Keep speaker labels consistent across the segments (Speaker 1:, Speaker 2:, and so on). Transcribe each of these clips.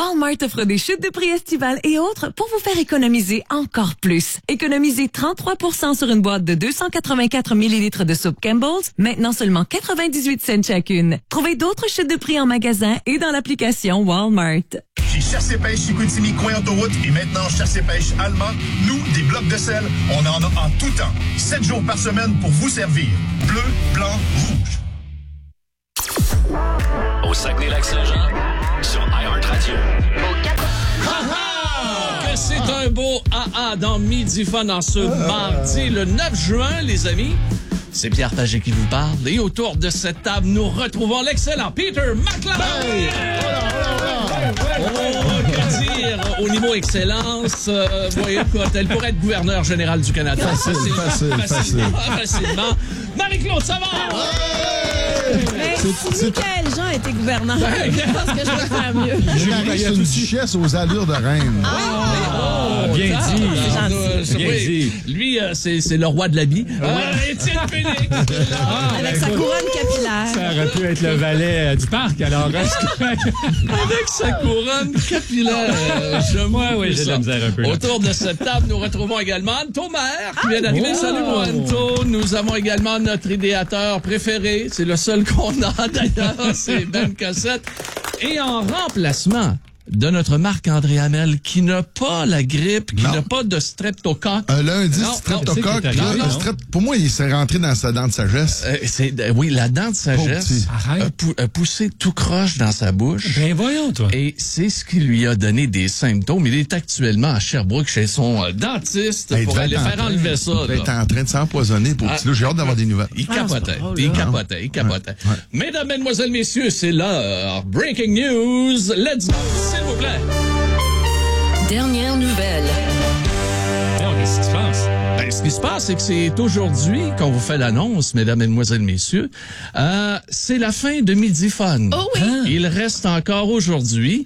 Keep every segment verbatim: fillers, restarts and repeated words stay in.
Speaker 1: Walmart offre des chutes de prix estivales et autres pour vous faire économiser encore plus. Économisez trente-trois pour cent sur une boîte de deux cent quatre-vingt-quatre millilitres de soupe Campbell's, maintenant seulement quatre-vingt-dix-huit cents chacune. Trouvez d'autres chutes de prix en magasin et dans l'application Walmart.
Speaker 2: Chez Chasse et Pêche Chicoutimi, coin autoroute et maintenant Chasse et Pêche Allemand, nous, des blocs de sel, on en a en tout temps. Sept jours par semaine pour vous servir. Bleu, blanc, rouge.
Speaker 3: Au Saguenay-Lac-Saint-Jean, sur iHeartRadio.
Speaker 4: Au quatre...
Speaker 5: Que c'est un beau A A dans Midi Fun en ce mardi, le neuf juin, les amis. C'est Pierre Pagé qui vous parle. Et autour de cette table, nous retrouvons l'excellent Peter McLeod. Hey! Oh, que dire au niveau excellence, euh, voyez quoi, elle pourrait être gouverneur général du Canada.
Speaker 6: Facile,
Speaker 5: facilement,
Speaker 6: facile,
Speaker 5: facilement,
Speaker 6: facile.
Speaker 5: facilement. Marie-Claude Savard!
Speaker 7: Mais si Michael Jean était gouverneur, je pense que je vais faire mieux.
Speaker 6: Marie, c'est une duchesse aux allures de reine.
Speaker 5: Ah, oh,
Speaker 8: bien
Speaker 5: ah,
Speaker 8: dit.
Speaker 5: ah,
Speaker 8: Bien
Speaker 5: oui.
Speaker 8: dit.
Speaker 5: Lui, euh, c'est, c'est le roi de l'habit. Euh, Étienne Phoenix.
Speaker 8: Ah,
Speaker 7: Avec
Speaker 8: ben,
Speaker 7: sa
Speaker 8: écoute,
Speaker 7: couronne capillaire.
Speaker 8: Ça aurait pu être le valet euh, du parc, alors.
Speaker 5: Avec sa couronne capillaire. Je
Speaker 8: Ouais, oui, j'ai de la misère un peu. Là.
Speaker 5: Autour de cette table, nous retrouvons également Anto Maire qui vient d'arriver.
Speaker 8: Oh!
Speaker 5: Salut, mon Anto. Nous avons également notre idéateur préféré. C'est le seul qu'on a, d'ailleurs. C'est Ben Cossette. Et en remplacement de notre Marc-André Hamel, qui n'a pas la grippe, qui
Speaker 6: Non.
Speaker 5: n'a pas de streptocoque.
Speaker 6: Un lundi,
Speaker 5: Non,
Speaker 6: streptocoque.
Speaker 8: non, c'est
Speaker 6: là,
Speaker 8: non.
Speaker 6: le strep- Pour moi, il s'est rentré dans sa dent de sagesse.
Speaker 5: Euh, c'est, euh, oui, la dent de sagesse
Speaker 6: petit.
Speaker 8: Arrête.
Speaker 5: a, pou- a poussé tout croche dans sa bouche.
Speaker 8: Ben voyons, toi.
Speaker 5: Et c'est ce qui lui a donné des symptômes. Il est actuellement à Sherbrooke chez son euh, dentiste
Speaker 6: Ben, il
Speaker 5: pour
Speaker 6: devait
Speaker 5: aller
Speaker 6: être en
Speaker 5: faire
Speaker 6: train-
Speaker 5: enlever ça.
Speaker 6: Il devait
Speaker 5: là.
Speaker 6: être en train de s'empoisonner pour
Speaker 5: Ah.
Speaker 6: petit loup. J'ai hâte d'avoir des nouvelles.
Speaker 5: Il
Speaker 7: Ah,
Speaker 5: capotait,
Speaker 7: c'est pas drôle,
Speaker 5: il
Speaker 7: là.
Speaker 5: capotait, il capotait.
Speaker 6: Ouais.
Speaker 5: Mesdames, mesdemoiselles, messieurs, c'est l'heure. Breaking news. Let's go, s'il vous plaît.
Speaker 1: Dernière nouvelle.
Speaker 8: Non, qu'est-ce qui se passe?
Speaker 5: Ben, ce qui se passe, c'est que c'est aujourd'hui qu'on vous fait l'annonce, mesdames, mesdemoiselles, messieurs. Euh, c'est la fin de Midi Fun.
Speaker 7: Oh oui.
Speaker 5: Hein? Il reste encore aujourd'hui,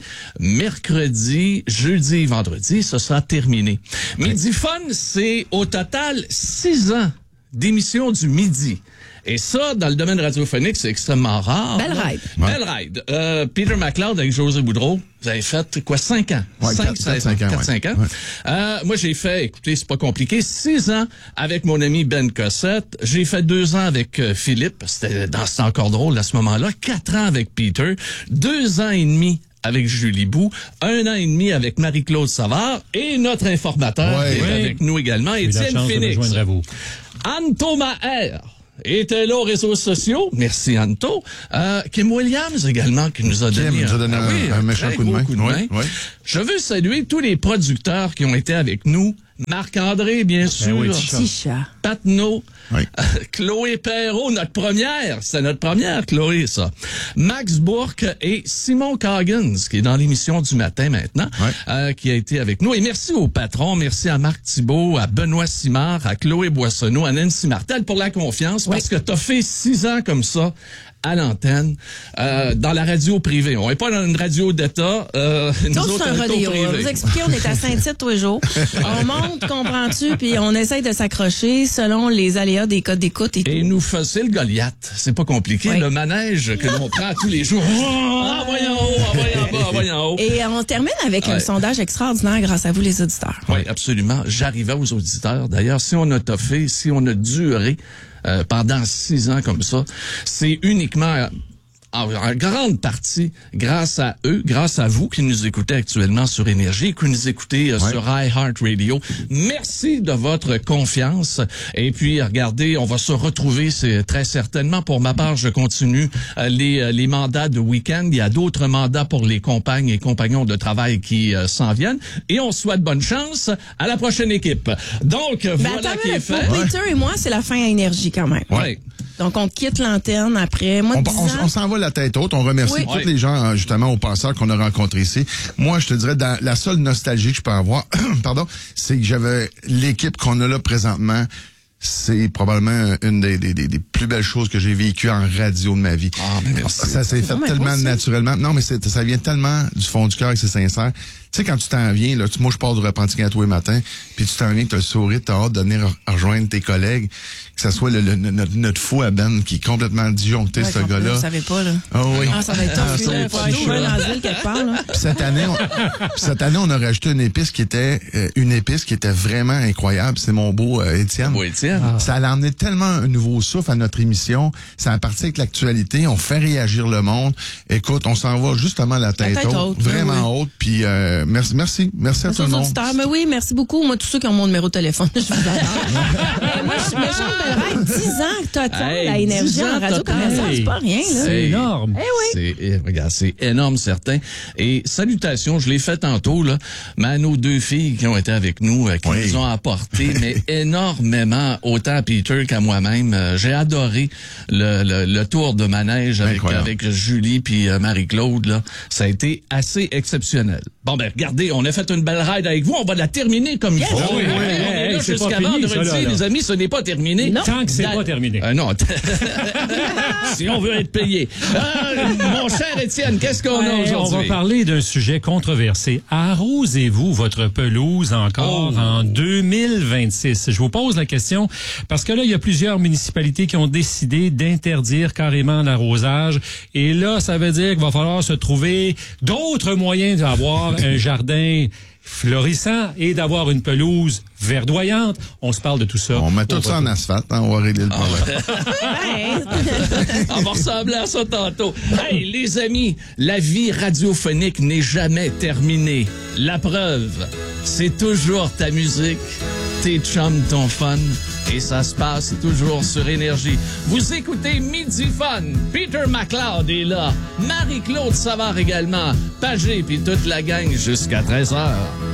Speaker 5: mercredi, jeudi et vendredi, ce sera terminé. Midi Fun, c'est au total six ans d'émission du midi. Et ça, dans le domaine radiophonique, c'est extrêmement rare.
Speaker 7: Belle ride.
Speaker 5: Belle ride. Euh, Peter McLeod avec José Boudreau, vous avez fait quoi, cinq ans?
Speaker 6: Ouais, quatre,
Speaker 5: ça-
Speaker 6: cinq ans,
Speaker 5: quatre,
Speaker 6: ouais.
Speaker 5: cinq ans.
Speaker 6: Ouais.
Speaker 5: Euh, moi, j'ai fait, écoutez, c'est pas compliqué, six ans avec mon ami Ben Cossette. J'ai fait deux ans avec euh, Philippe, c'était dans c'était encore drôle à ce moment-là. Quatre ans avec Peter. Deux ans et demi avec Julie Bou, un an et demi avec Marie-Claude Savard et notre informateur
Speaker 6: Ouais.
Speaker 5: qui est
Speaker 8: Oui.
Speaker 5: avec nous également,
Speaker 8: J'ai eu la
Speaker 5: Étienne
Speaker 8: chance de me
Speaker 5: Phoenix.
Speaker 8: joindre à vous.
Speaker 5: Anto Maher était là aux réseaux sociaux. Merci, Anto. Euh, Kim Williams également, qui nous a
Speaker 6: Kim
Speaker 5: donné,
Speaker 6: nous a donné
Speaker 5: ah
Speaker 6: un-
Speaker 5: oui,
Speaker 6: un méchant
Speaker 5: très
Speaker 6: coup de
Speaker 5: gros
Speaker 6: main.
Speaker 5: coup de
Speaker 6: Oui,
Speaker 5: main.
Speaker 6: oui.
Speaker 5: Je veux saluer tous les producteurs qui ont été avec nous. Marc-André, bien sûr.
Speaker 8: oui,
Speaker 7: Petit chat.
Speaker 5: Patnaud.
Speaker 6: Oui.
Speaker 5: Chloé Perrault, notre première. C'est notre première, Chloé, ça. Max Bourque et Simon Coggins, qui est dans l'émission du matin maintenant,
Speaker 6: Ouais.
Speaker 5: euh, qui a été avec nous. Et merci aux patrons. Merci à Marc Thibault, à Benoît Simard, à Chloé Boissonneau, à Nancy Martel pour la confiance, parce que t'as fait six ans comme ça à l'antenne, euh, dans la radio privée. On n'est pas dans une radio d'État. Euh, nous
Speaker 7: Nous
Speaker 5: autres,
Speaker 7: c'est un
Speaker 5: on est au
Speaker 7: rodéo.
Speaker 5: privé.
Speaker 7: On va vous expliquer, on est à Saint-Tite tous les jours. On monte, comprends-tu, puis on essaye de s'accrocher selon les aléas des codes d'écoute et tout.
Speaker 5: Et nous faisait le Goliath. C'est pas compliqué.
Speaker 7: Oui.
Speaker 5: Le manège que l'on prend tous les jours. Ah, voyons en haut, ah, voyons en bas, ah, voyons en haut.
Speaker 7: Et on termine avec
Speaker 5: Ouais.
Speaker 7: un sondage extraordinaire grâce à vous, les auditeurs.
Speaker 5: Oui, absolument. J'arrivais aux auditeurs. D'ailleurs, si on a toffé, si on a duré euh, pendant six ans comme ça, c'est uniquement... euh, En, en grande partie grâce à eux, grâce à vous qui nous écoutez actuellement sur Énergie, qui nous écoutez euh,
Speaker 6: Ouais.
Speaker 5: sur iHeartRadio. Merci de votre confiance. Et puis, regardez, on va se retrouver, c'est très certainement. Pour ma part, je continue euh, les, euh, les mandats de week-end. Il y a d'autres mandats pour les compagnes et compagnons de travail qui euh, s'en viennent. Et on souhaite bonne chance à la prochaine équipe. Donc,
Speaker 7: Ben,
Speaker 5: voilà
Speaker 7: attends,
Speaker 5: qui est fait.
Speaker 7: pour Peter et moi, c'est la fin à Énergie quand même.
Speaker 5: Ouais.
Speaker 7: Donc, on quitte l'antenne après. Moi,
Speaker 6: On,
Speaker 7: dix
Speaker 6: on,
Speaker 7: ans.
Speaker 6: on s'en va la tête haute. On remercie
Speaker 7: Oui.
Speaker 6: tous
Speaker 5: Ouais.
Speaker 6: les gens, euh, justement, aux passeurs qu'on a rencontrés ici. Moi, je te dirais, dans la seule nostalgie que je peux avoir, pardon, c'est que j'avais l'équipe qu'on a là présentement. c'est probablement une des, des, des, des plus belles choses que j'ai vécues en radio de ma vie.
Speaker 5: Ah, mais merci.
Speaker 6: Ça s'est fait tellement naturellement. Non, mais c'est, ça vient tellement du fond du cœur et c'est sincère. Tu sais, quand tu t'en viens, là, tu, moi, je pars du Repentigny à tous les matins, puis tu t'en viens que t'as le sourire, t'as hâte de venir rejoindre tes collègues, que ça soit le, le, notre, notre fou à Ben qui est complètement disjoncté,
Speaker 7: Ouais,
Speaker 6: ce gars-là.
Speaker 7: Vous savez pas, là.
Speaker 6: Ah oui.
Speaker 7: Ah, ça va être top.
Speaker 6: Ah, ça va
Speaker 7: Il
Speaker 6: être
Speaker 7: faut
Speaker 6: pas
Speaker 7: aller
Speaker 6: chaud.
Speaker 7: trouver un asile quelque part, là.
Speaker 6: Puis cette année, on, puis cette année, on a rajouté une épice qui était euh, une épice qui était vraiment incroyable. C'est mon beau euh, Étienne.
Speaker 5: Oui, Étienne.
Speaker 6: Ça a emmené tellement un nouveau souffle à notre émission. Ça a parti avec l'actualité. On fait réagir le monde. Écoute, on s'en va justement la tête,
Speaker 7: tête
Speaker 6: haute,
Speaker 7: haute,
Speaker 6: vraiment haute. Puis euh, merci, merci, merci à
Speaker 7: Merci
Speaker 6: tout le
Speaker 7: aux
Speaker 6: monde.
Speaker 7: auditeurs. Mais oui, merci beaucoup. Moi, tous ceux qui ont mon numéro de téléphone, je vous adore. Mais moi, je me chante Belleray, dix ans total
Speaker 5: Hey,
Speaker 7: à Énergie
Speaker 5: dix ans
Speaker 7: en radio
Speaker 5: total.
Speaker 7: commerciale. C'est pas rien, là.
Speaker 8: C'est énorme.
Speaker 7: Eh oui.
Speaker 5: C'est, eh, regarde, c'est énorme, certain. Et salutations, je l'ai fait tantôt, là, mais à nos deux filles qui ont été avec nous, euh, qui
Speaker 6: Oui.
Speaker 5: nous ont apporté, mais énormément, autant à Peter qu'à moi-même. Euh, j'ai adoré le, le, le tour de manège avec,
Speaker 6: Incroyable.
Speaker 5: avec Julie puis euh, Marie-Claude, là. Ça a été assez exceptionnel. Bon, ben, regardez, on a fait une belle ride avec vous. On va la terminer comme il faut.
Speaker 8: oui, oui,
Speaker 5: on
Speaker 8: oui,
Speaker 5: est là
Speaker 8: hey, c'est pas
Speaker 5: jusqu'à
Speaker 8: fini,
Speaker 5: vendredi,
Speaker 8: ça, là, là.
Speaker 5: les amis, ce n'est pas terminé.
Speaker 7: Non.
Speaker 8: Tant que c'est
Speaker 5: Da-
Speaker 8: pas terminé.
Speaker 5: Euh, non. Si on veut être payé. Euh, mon cher Étienne, qu'est-ce qu'on a
Speaker 8: Ouais, on
Speaker 5: aujourd'hui?
Speaker 8: va parler d'un sujet controversé. Arrosez-vous votre pelouse encore
Speaker 5: Oh.
Speaker 8: en deux mille vingt-six? Je vous pose la question parce que là, il y a plusieurs municipalités qui ont décidé d'interdire carrément l'arrosage. Et là, ça veut dire qu'il va falloir se trouver d'autres moyens d'avoir un jardin florissant et d'avoir une pelouse verdoyante. On se parle de tout ça.
Speaker 6: On met
Speaker 8: au
Speaker 6: tout ça en
Speaker 8: retour.
Speaker 6: asphalte, hein, on va régler le problème.
Speaker 5: On va ressembler à ça tantôt. Hey, les amis, la vie radiophonique n'est jamais terminée. La preuve, c'est toujours ta musique, tes chums, ton fun, et ça se passe toujours sur Énergie. Vous écoutez Midi Fun. Peter McLeod est là. Marie-Claude Savard également. Pagé puis toute la gang jusqu'à treize heures.